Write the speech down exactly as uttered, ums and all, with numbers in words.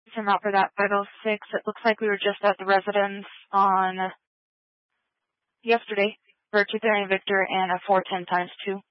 Came out for that five oh six. It looks like we were just at the residence on yesterday for a two thirty Victor and a four ten times two.